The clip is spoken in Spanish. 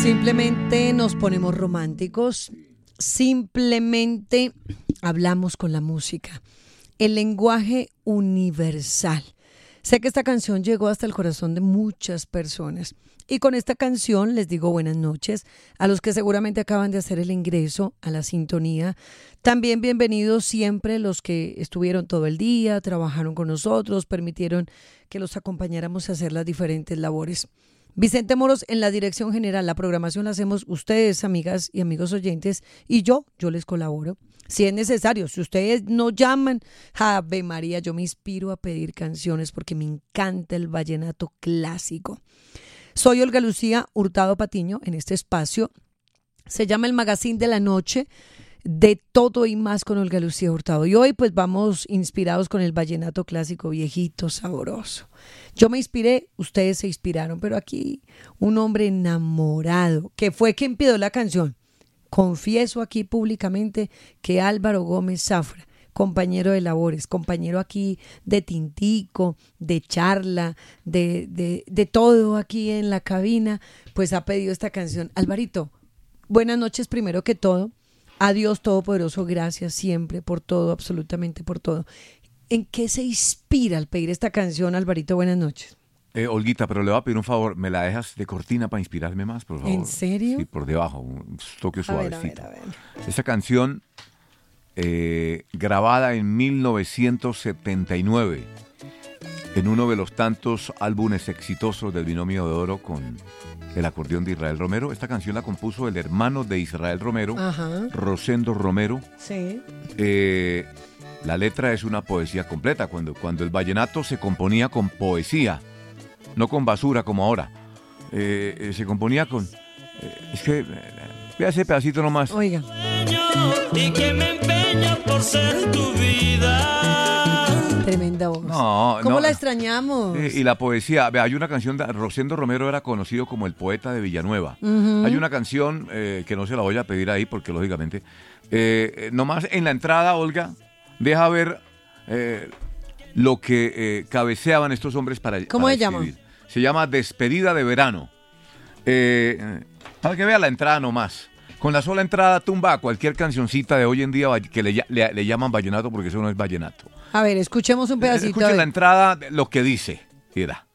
Simplemente nos ponemos románticos, simplemente hablamos con la música, el lenguaje universal. Sé que esta canción llegó hasta el corazón de muchas personas y con esta canción les digo buenas noches a los que seguramente acaban de hacer el ingreso a la sintonía. También bienvenidos siempre los que estuvieron todo el día, trabajaron con nosotros, permitieron que los acompañáramos a hacer las diferentes labores. Vicente Moros en la dirección general, la programación la hacemos ustedes, amigas y amigos oyentes, y yo les colaboro. Si es necesario, si ustedes no llaman, Ave María, yo me inspiro a pedir canciones porque me encanta el vallenato clásico. Soy Olga Lucía Hurtado Patiño en este espacio. Se llama El Magazine de la Noche, de todo y más con Olga Lucía Hurtado. Y hoy pues vamos inspirados con el vallenato clásico viejito, sabroso. Yo me inspiré, ustedes se inspiraron, pero aquí un hombre enamorado, que fue quien pidió la canción. Confieso aquí públicamente que Álvaro Gómez Zafra, compañero de labores, compañero aquí de tintico, de charla, de todo aquí en la cabina, pues ha pedido esta canción. Alvarito, buenas noches primero que todo. A Dios Todopoderoso, gracias siempre por todo, absolutamente por todo. ¿En qué se inspira al pedir esta canción, Alvarito? Buenas noches. Olguita, pero le voy a pedir un favor, ¿me la dejas de cortina para inspirarme más, por favor? ¿En serio? Sí, por debajo, un toque suavecito. A ver. Esa canción, grabada en 1979, en uno de los tantos álbumes exitosos del Binomio de Oro con el acordeón de Israel Romero. Esta canción la compuso el hermano de Israel Romero, Ajá. Rosendo Romero. Sí. La letra es una poesía completa, cuando el vallenato se componía con poesía, no con basura como ahora. Se componía con... es que... vea ese pedacito nomás. Oiga. Y que me empeño por ser tu vida. Tremenda voz. No, ¿Cómo no, la extrañamos? Y la poesía, vea, hay una canción de Rosendo Romero, era conocido como el poeta de Villanueva. Uh-huh. Hay una canción que no se la voy a pedir ahí porque lógicamente, nomás en la entrada, Olga, deja ver lo que cabeceaban estos hombres para ¿Cómo para se llama? escribir. Se llama Despedida de Verano. Para que vea la entrada nomás. Con la sola entrada tumba a cualquier cancioncita de hoy en día que le llaman vallenato porque eso no es vallenato. A ver, escuchemos un pedacito. Escuchen la entrada, lo que dice. Mira.